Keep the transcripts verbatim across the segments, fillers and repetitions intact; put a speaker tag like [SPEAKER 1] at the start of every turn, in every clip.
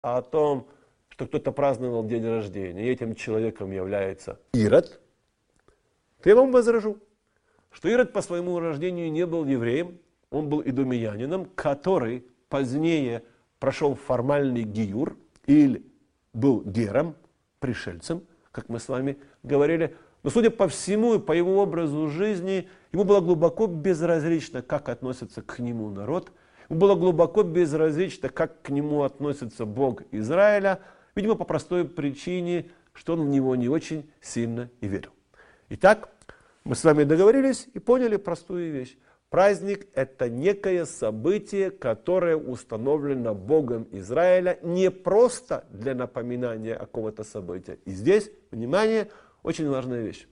[SPEAKER 1] о том, что кто-то праздновал день рождения, и этим человеком является Ирод, то я вам возражу, что Ирод по своему рождению не был евреем, он был идумеянином, который позднее прошел формальный гиюр, или был гером, пришельцем, как мы с вами говорили. Но судя по всему и по его образу жизни, ему было глубоко безразлично, как относится к нему народ. Ему было глубоко безразлично, как к нему относится Бог Израиля. Видимо, по простой причине, что он в него не очень сильно и верил. Итак, мы с вами договорились и поняли простую вещь. Праздник – это некое событие, которое установлено Богом Израиля не просто для напоминания какого-то события. И здесь, внимание, очень важная вещь.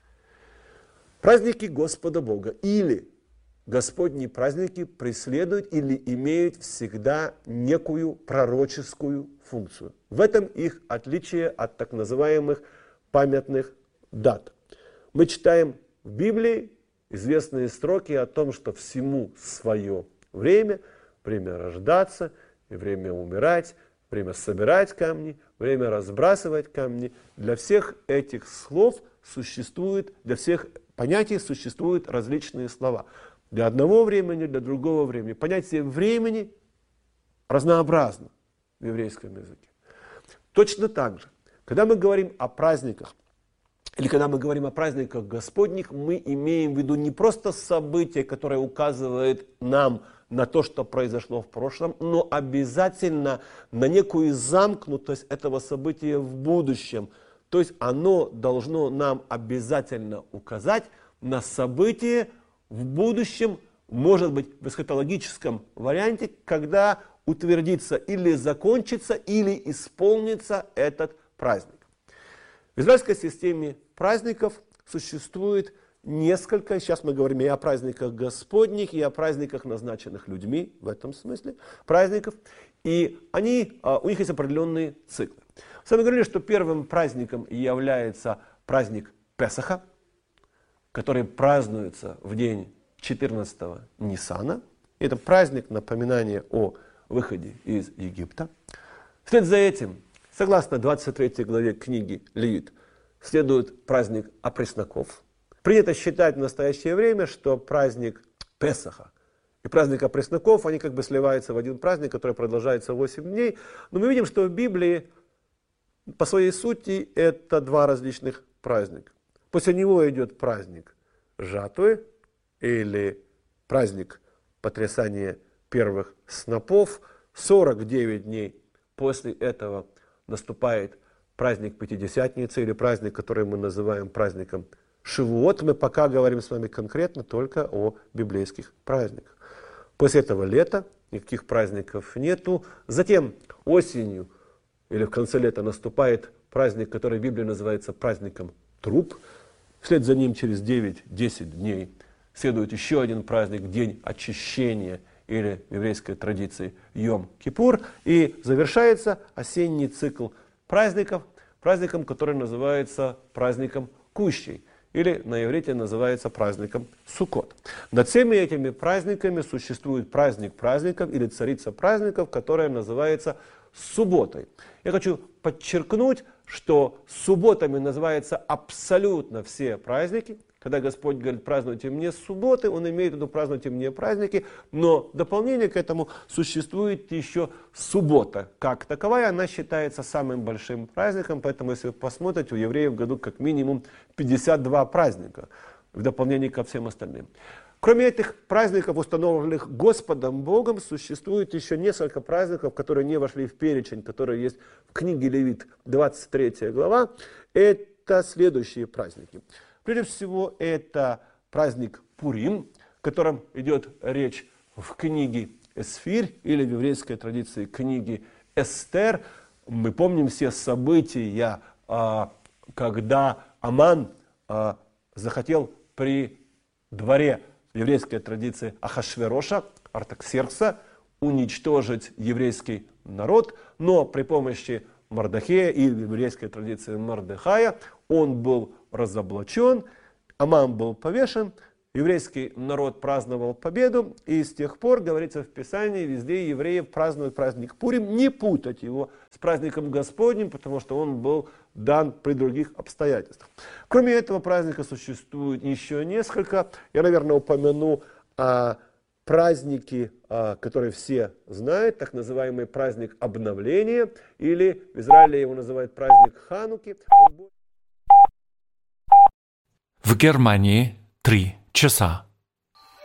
[SPEAKER 1] Праздники Господа Бога или Господние праздники преследуют или имеют всегда некую пророческую функцию. В этом их отличие от так называемых памятных дат. Мы читаем в Библии известные строки о том, что всему свое время, время рождаться, и время умирать, время собирать камни, время разбрасывать камни. Для всех этих слов существует, для всех понятий существуют различные слова. Для одного времени, для другого времени. Понятие времени разнообразно в еврейском языке. Точно так же, когда мы говорим о праздниках, или когда мы говорим о праздниках Господних, мы имеем в виду не просто событие, которое указывает нам на то, что произошло в прошлом, но обязательно на некую замкнутость этого события в будущем. То есть оно должно нам обязательно указать на событие в будущем, может быть в эсхатологическом варианте, когда утвердится или закончится, или исполнится этот праздник. В израильской системе праздников существует несколько, сейчас мы говорим и о праздниках Господних, и о праздниках, назначенных людьми, в этом смысле, праздников, и они, у них есть определенные циклы. С вами говорили, что первым праздником является праздник Песаха, который празднуется в день четырнадцатого Ниссана. Это праздник напоминания о выходе из Египта. Вслед за этим, согласно двадцать третьей главе книги Левит, следует праздник опресноков. Принято считать в настоящее время, что праздник Песаха и праздник опресноков, они как бы сливаются в один праздник, который продолжается восемь дней. Но мы видим, что в Библии по своей сути это два различных праздника. После него идет праздник жатвы или праздник потрясания первых снопов. сорок девять дней после этого наступает праздник Пятидесятницы или праздник, который мы называем праздником Шивуот. Мы пока говорим с вами конкретно только о библейских праздниках. После этого лета, никаких праздников нету. Затем осенью или в конце лета наступает праздник, который в Библии называется праздником Труб. Вслед за ним через девять-десять дней следует еще один праздник, день очищения, или в еврейской традиции Йом-Кипур. И завершается осенний цикл праздников, праздником, который называется праздником Кущей, или на иврите называется праздником Суккот. Над всеми этими праздниками существует праздник праздников или царица праздников, которая называется субботой. Я хочу подчеркнуть, что субботами называются абсолютно все праздники. Когда Господь говорит, празднуйте мне субботы, Он имеет в виду, празднуйте мне праздники. Но в дополнение к этому существует еще суббота. Как таковая, она считается самым большим праздником. Поэтому, если вы посмотрите, у евреев в году как минимум пятьдесят два праздника. В дополнение ко всем остальным. Кроме этих праздников, установленных Господом Богом, существует еще несколько праздников, которые не вошли в перечень, которые есть в книге Левит, двадцать третья глава. Это следующие праздники. Прежде всего, это праздник Пурим, о котором идет речь в книге Эсфирь, или в еврейской традиции книги Эстер. Мы помним все события, когда Аман захотел при дворе в еврейской традиции Ахашвероша, Артаксеркса, уничтожить еврейский народ, но при помощи Мордехея и в еврейской традиции Мордехая он был разоблачен, Аман был повешен, еврейский народ праздновал победу, и с тех пор, говорится в Писании, везде евреи празднуют праздник Пурим, не путать его с праздником Господним, потому что он был дан при других обстоятельствах. Кроме этого праздника существует еще несколько. Я, наверное, упомяну о празднике, который все знают, так называемый праздник обновления, или в Израиле его называют праздник Хануки.
[SPEAKER 2] В Германии три часа.